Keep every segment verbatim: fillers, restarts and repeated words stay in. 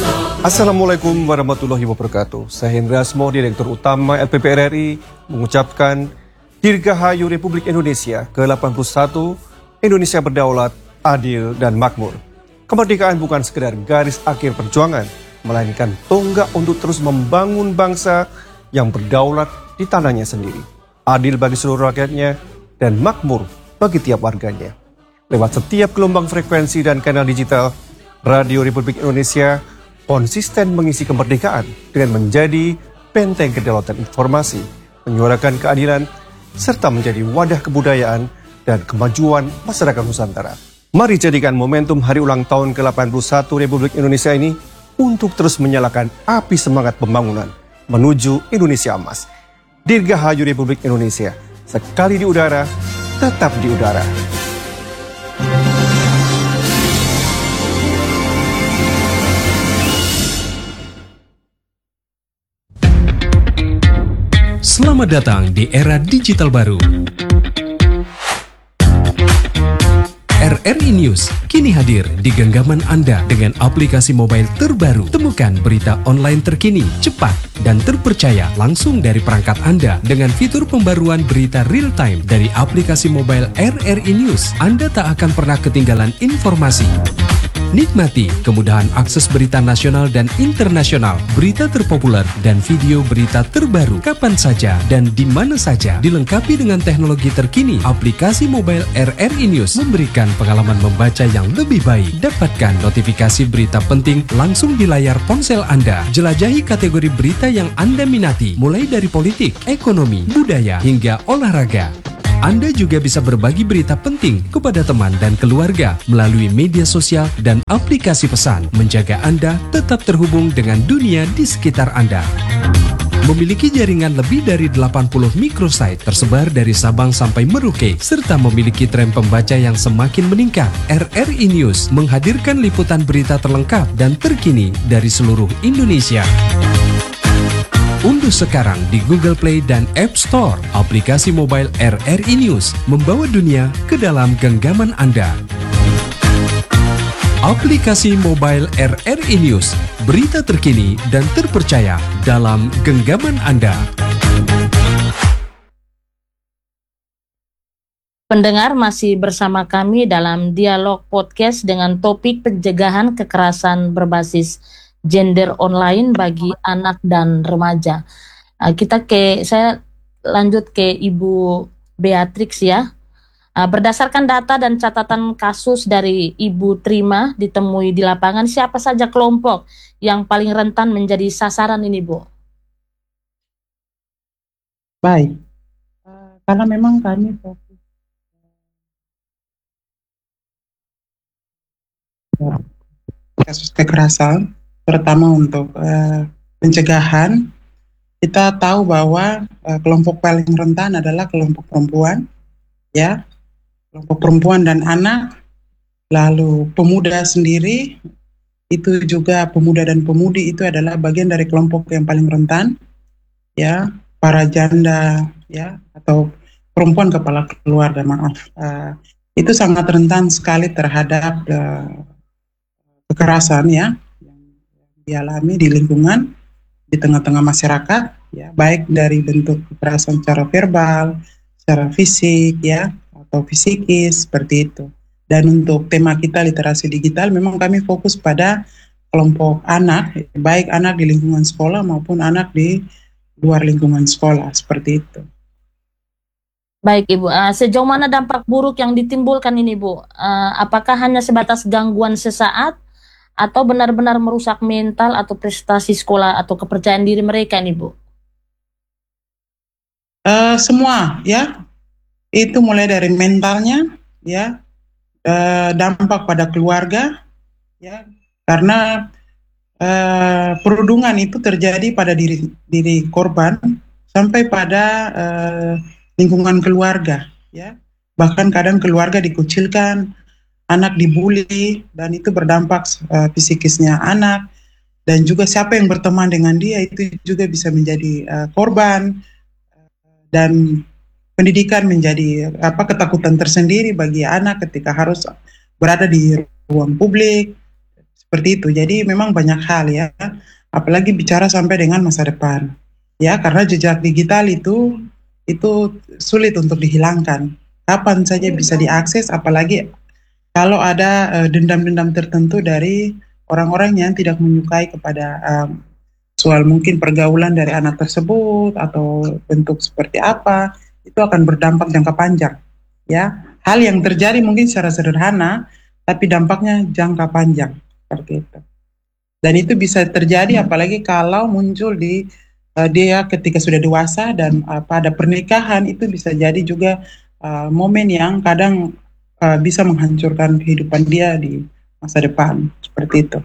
Assalamualaikum warahmatullahi wabarakatuh. Saya Hendra Asmo, Direktur Utama L P P R R I, mengucapkan Dirgahayu Republik Indonesia ke delapan puluh satu, Indonesia berdaulat, adil, dan makmur. Kemerdekaan bukan sekedar garis akhir perjuangan, melainkan tonggak untuk terus membangun bangsa yang berdaulat di tanahnya sendiri, adil bagi seluruh rakyatnya, dan makmur bagi tiap warganya. Lewat setiap gelombang frekuensi dan kanal digital, Radio Republik Indonesia konsisten mengisi kemerdekaan dengan menjadi benteng kedaulatan informasi, menyuarakan keadilan, serta menjadi wadah kebudayaan dan kemajuan masyarakat Nusantara. Mari jadikan momentum hari ulang tahun ke delapan puluh satu Republik Indonesia ini untuk terus menyalakan api semangat pembangunan menuju Indonesia Emas. Dirgahayu Republik Indonesia, sekali di udara, tetap di udara. Selamat datang di era digital baru. R R I News kini hadir di genggaman Anda dengan aplikasi mobile terbaru. Temukan berita online terkini, cepat, dan terpercaya langsung dari perangkat Anda dengan fitur pembaruan berita real time dari aplikasi mobile R R I News. Anda tak akan pernah ketinggalan informasi. Nikmati kemudahan akses berita nasional dan internasional, berita terpopuler, dan video berita terbaru kapan saja dan di mana saja. Dilengkapi dengan teknologi terkini, aplikasi mobile R R I News memberikan pengalaman membaca yang lebih baik. Dapatkan notifikasi berita penting langsung di layar ponsel Anda. Jelajahi kategori berita yang Anda minati, mulai dari politik, ekonomi, budaya, hingga olahraga. Anda juga bisa berbagi berita penting kepada teman dan keluarga melalui media sosial dan aplikasi pesan, menjaga Anda tetap terhubung dengan dunia di sekitar Anda. Memiliki jaringan lebih dari delapan puluh microsite tersebar dari Sabang sampai Merauke, serta memiliki tren pembaca yang semakin meningkat. R R I News menghadirkan liputan berita terlengkap dan terkini dari seluruh Indonesia. Unduh sekarang di Google Play dan App Store aplikasi mobile R R I News, membawa dunia ke dalam genggaman Anda. Aplikasi mobile R R I News, berita terkini dan terpercaya dalam genggaman Anda. Pendengar masih bersama kami dalam dialog podcast dengan topik pencegahan kekerasan berbasis gender online bagi anak dan remaja. Uh, kita ke saya lanjut ke Ibu Beatrix ya. Uh, berdasarkan data dan catatan kasus dari Ibu terima ditemui di lapangan, siapa saja kelompok yang paling rentan menjadi sasaran ini, Bu? Baik, uh, karena memang kami fokus uh, kasus kekerasan, terutama untuk uh, pencegahan. Kita tahu bahwa uh, kelompok paling rentan adalah kelompok perempuan, ya, kelompok perempuan dan anak, lalu pemuda sendiri, itu juga pemuda dan pemudi itu adalah bagian dari kelompok yang paling rentan, ya, para janda, ya, atau perempuan kepala keluarga, maaf, uh, itu sangat rentan sekali terhadap uh, kekerasan, ya, dialami di lingkungan, di tengah-tengah masyarakat, ya, baik dari bentuk kekerasan secara verbal, secara fisik, ya, atau fisikis, seperti itu. Dan untuk tema kita literasi digital, memang kami fokus pada kelompok anak, baik anak di lingkungan sekolah maupun anak di luar lingkungan sekolah, seperti itu. Baik Ibu, uh, sejauh mana dampak buruk yang ditimbulkan ini Bu? Uh, apakah hanya sebatas gangguan sesaat, atau benar-benar merusak mental atau prestasi sekolah atau kepercayaan diri mereka nih Bu? Uh, semua ya, itu mulai dari mentalnya, ya, uh, dampak pada keluarga, ya, karena uh, perundungan itu terjadi pada diri diri korban sampai pada uh, lingkungan keluarga, ya, bahkan kadang keluarga dikucilkan, anak dibully, dan itu berdampak uh, psikisnya anak, dan juga siapa yang berteman dengan dia itu juga bisa menjadi uh, korban, dan pendidikan menjadi apa ketakutan tersendiri bagi anak ketika harus berada di ruang publik, Seperti itu. Jadi memang banyak hal ya, apalagi bicara sampai dengan masa depan. Ya, karena jejak digital itu itu sulit untuk dihilangkan. Kapan saja bisa diakses, apalagi kalau ada eh, dendam-dendam tertentu dari orang-orang yang tidak menyukai kepada em, soal mungkin pergaulan dari anak tersebut atau bentuk seperti apa, itu akan berdampak jangka panjang. Ya, hal yang terjadi mungkin secara sederhana, tapi dampaknya jangka panjang seperti itu. Dan itu bisa terjadi apalagi kalau muncul di uh, dia ketika sudah dewasa dan uh, pada pernikahan itu bisa jadi juga uh, momen yang kadang uh, bisa menghancurkan kehidupan dia di masa depan seperti itu.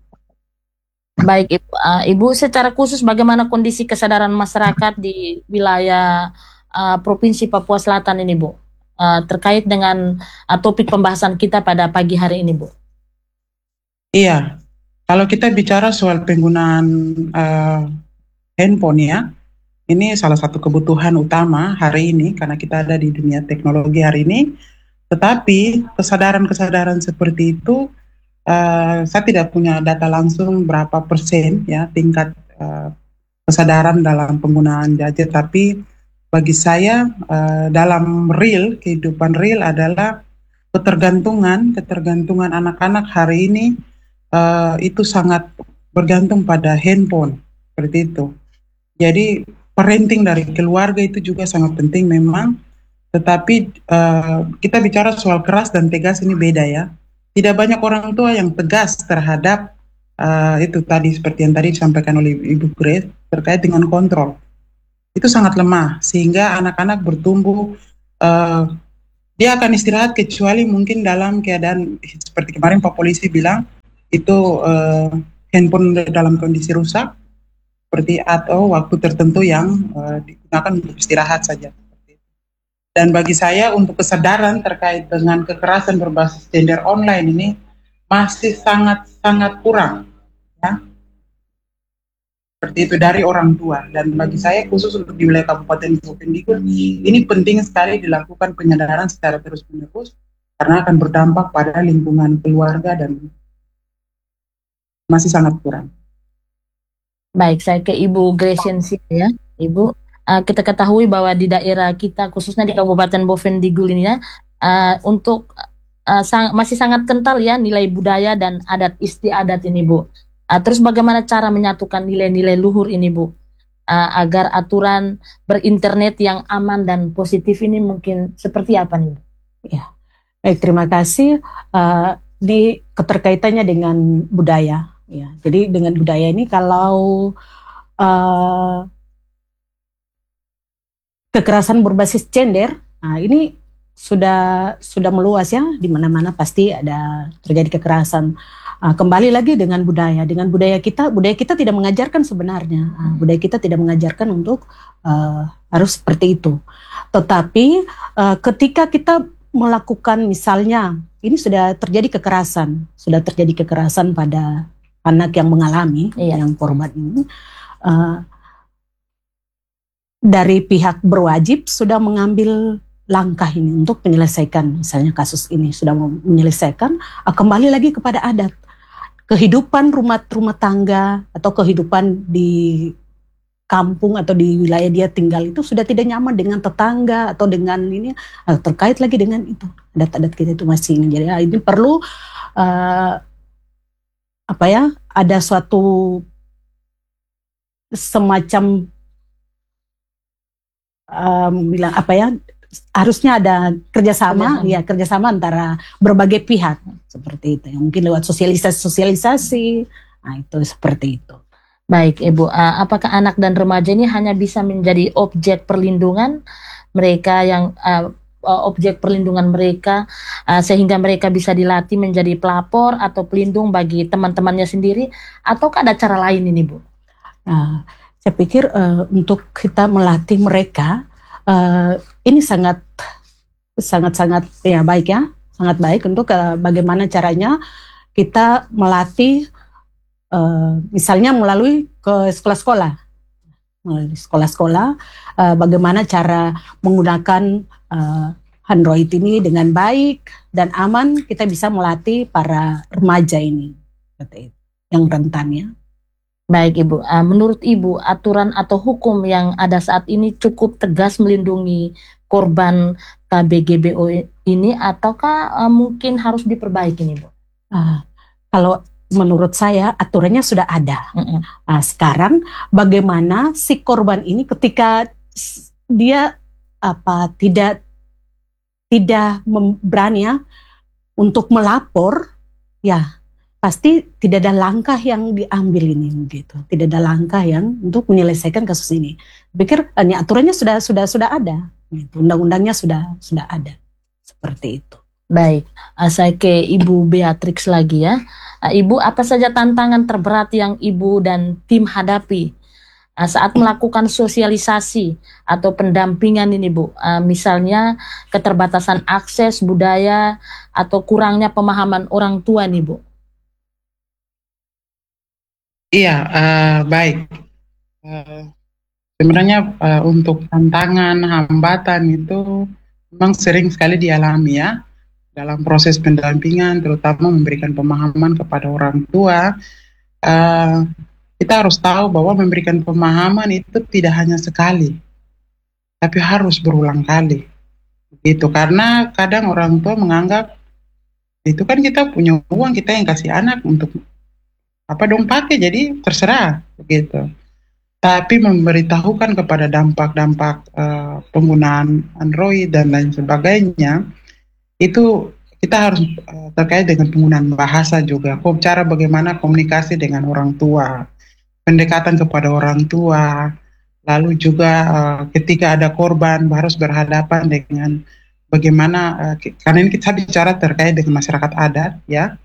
Baik, Ibu, uh, Ibu secara khusus bagaimana kondisi kesadaran masyarakat di wilayah uh, Provinsi Papua Selatan ini, Bu? Uh, terkait dengan uh, topik pembahasan kita pada pagi hari ini, Bu. Iya, kalau kita bicara soal penggunaan uh, handphone ya, ini salah satu kebutuhan utama hari ini karena kita ada di dunia teknologi hari ini. Tetapi kesadaran-kesadaran seperti itu, uh, saya tidak punya data langsung berapa persen ya tingkat uh, kesadaran dalam penggunaan gadget. Tapi bagi saya uh, dalam real kehidupan real adalah ketergantungan ketergantungan anak-anak hari ini uh, itu sangat bergantung pada handphone seperti itu. Jadi parenting dari keluarga itu juga sangat penting memang. Tetapi uh, kita bicara soal keras dan tegas ini beda ya. Tidak banyak orang tua yang tegas terhadap uh, itu tadi seperti yang tadi disampaikan oleh Ibu Grace terkait dengan kontrol. Itu sangat lemah sehingga anak-anak bertumbuh uh, dia akan istirahat kecuali mungkin dalam keadaan seperti kemarin Pak Polisi bilang itu uh, handphone dalam kondisi rusak seperti atau waktu tertentu yang uh, digunakan untuk istirahat saja. Dan bagi saya untuk kesadaran terkait dengan kekerasan berbasis gender online ini masih sangat-sangat kurang ya. Seperti itu dari orang tua. Dan bagi saya khusus untuk di wilayah Kabupaten Bovendigul ini penting sekali dilakukan penyadaran secara terus-menerus karena akan berdampak pada lingkungan keluarga dan masih sangat kurang. Baik, saya ke Ibu Gresiansi ya. Ibu, uh, kita ketahui bahwa di daerah kita khususnya di Kabupaten Bovendigul ini ya, uh, untuk uh, sang, masih sangat kental ya nilai budaya dan adat istiadat ini, Bu. Uh, terus bagaimana cara menyatukan nilai-nilai luhur ini, Bu, uh, agar aturan berinternet yang aman dan positif ini mungkin seperti apa nih, Bu? Ya, baik, terima kasih. Uh, di keterkaitannya dengan budaya, ya. Jadi dengan budaya ini kalau uh, kekerasan berbasis gender, nah ini sudah sudah meluas ya, di mana-mana pasti ada terjadi kekerasan. Uh, kembali lagi dengan budaya, dengan budaya kita, budaya kita tidak mengajarkan sebenarnya, uh, budaya kita tidak mengajarkan untuk uh, harus seperti itu. Tetapi uh, ketika kita melakukan misalnya, ini sudah terjadi kekerasan, sudah terjadi kekerasan pada anak yang mengalami, iya. yang korban ini, uh, dari pihak berwajib sudah mengambil langkah ini untuk menyelesaikan, misalnya kasus ini sudah menyelesaikan, uh, kembali lagi kepada adat. Kehidupan rumah rumah tangga atau kehidupan di kampung atau di wilayah dia tinggal itu sudah tidak nyaman dengan tetangga atau dengan ini, uh, terkait lagi dengan itu adat-adat kita itu masih ini. Jadi uh, ini perlu uh, apa ya, ada suatu semacam um, bilang apa ya, harusnya ada kerjasama, kerjasama. ya kerjasama antara berbagai pihak seperti itu. Mungkin lewat sosialisasi-sosialisasi, nah itu seperti itu. Baik, Ibu. Uh, apakah anak dan remaja ini hanya bisa menjadi objek perlindungan mereka yang uh, objek perlindungan mereka uh, sehingga mereka bisa dilatih menjadi pelapor atau pelindung bagi teman-temannya sendiri, ataukah ada cara lain ini, Bu? Nah, saya pikir uh, untuk kita melatih mereka uh, ini sangat sangat sangat ya baik ya, sangat baik untuk uh, bagaimana caranya kita melatih uh, misalnya melalui ke sekolah-sekolah, melalui sekolah-sekolah uh, bagaimana cara menggunakan uh, Android ini dengan baik dan aman. Kita bisa melatih para remaja ini seperti itu, yang rentan ya. Baik Ibu, uh, menurut Ibu aturan atau hukum yang ada saat ini cukup tegas melindungi korban K B G B O ini ataukah uh, mungkin harus diperbaiki nih Bu? Uh, kalau menurut saya aturannya sudah ada. Mm-mm. Nah, sekarang bagaimana si korban ini ketika dia apa tidak tidak mem- berani ya untuk melapor, ya pasti tidak ada langkah yang diambil ini gitu. Tidak ada langkah yang untuk menyelesaikan kasus ini. Pikir ini aturannya sudah sudah sudah ada, gitu. Undang-undangnya sudah sudah ada seperti itu. Baik, uh, saya ke Ibu Beatrix lagi ya. Uh, Ibu, apa saja tantangan terberat yang Ibu dan tim hadapi uh, saat melakukan sosialisasi atau pendampingan ini Bu? Uh, misalnya keterbatasan akses budaya atau kurangnya pemahaman orang tua nih Bu. Iya, uh, baik. Uh, sebenarnya uh, untuk tantangan, hambatan itu memang sering sekali dialami ya dalam proses pendampingan, terutama memberikan pemahaman kepada orang tua. Uh, kita harus tahu bahwa memberikan pemahaman itu tidak hanya sekali, tapi harus berulang kali. Gitu, karena kadang orang tua menganggap itu kan kita punya uang, kita yang kasih anak untuk apa dong pakai, jadi terserah begitu. Tapi memberitahukan kepada dampak-dampak uh, penggunaan Android dan lain sebagainya, itu kita harus uh, terkait dengan penggunaan bahasa juga, kok cara bagaimana komunikasi dengan orang tua, pendekatan kepada orang tua, lalu juga uh, ketika ada korban harus berhadapan dengan bagaimana, uh, karena ini kita bicara terkait dengan masyarakat adat ya,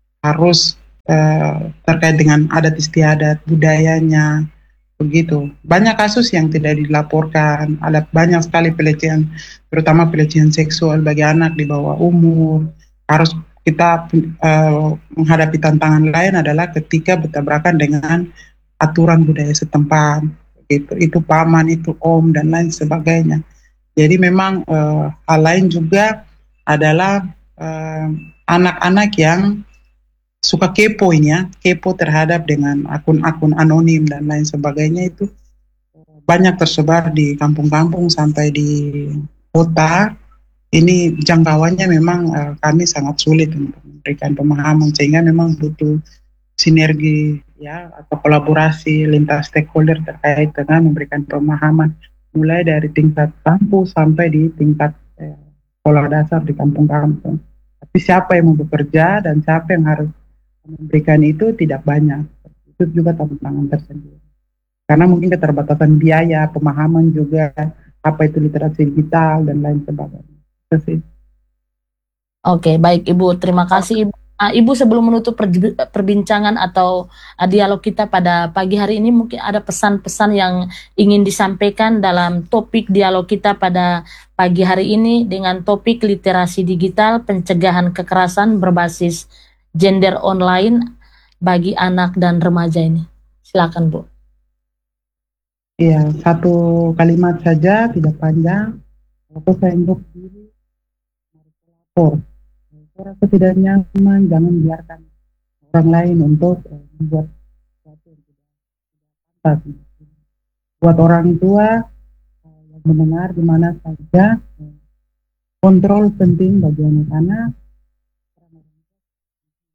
harus uh, terkait dengan adat istiadat, budayanya, begitu. Banyak kasus yang tidak dilaporkan, ada banyak sekali pelecehan, terutama pelecehan seksual bagi anak di bawah umur. Harus kita uh, menghadapi tantangan lain adalah ketika bertabrakan dengan aturan budaya setempat, gitu. Itu paman, itu om dan lain sebagainya. Jadi memang uh, hal lain juga adalah uh, anak-anak yang suka kepo ini ya, kepo terhadap dengan akun-akun anonim dan lain sebagainya, itu banyak tersebar di kampung-kampung sampai di kota. Ini jangkauannya memang uh, kami sangat sulit untuk memberikan pemahaman, sehingga memang butuh sinergi ya atau kolaborasi lintas stakeholder terkait dengan memberikan pemahaman mulai dari tingkat kampus sampai di tingkat eh, sekolah dasar di kampung-kampung. Tapi siapa yang mau bekerja dan siapa yang harus memberikan itu tidak banyak. Itu juga tantangan tersendiri. Karena mungkin keterbatasan biaya, pemahaman juga, apa itu literasi digital dan lain sebagainya. Oke, baik Ibu, terima kasih Ibu. Uh, Ibu sebelum menutup per- perbincangan atau uh, dialog kita pada pagi hari ini, mungkin ada pesan-pesan yang ingin disampaikan dalam topik dialog kita pada pagi hari ini dengan topik literasi digital, pencegahan kekerasan berbasis gender online bagi anak dan remaja ini. Silakan Bu. Iya, satu kalimat saja, tidak panjang. Aku saya untuk diri, lapor. Saya rasa tidak nyaman, jangan biarkan orang lain untuk uh, membuat sesuatu yang tidak pantas. Buat orang tua uh, yang mendengar di mana saja, uh, kontrol penting bagi anak-anak.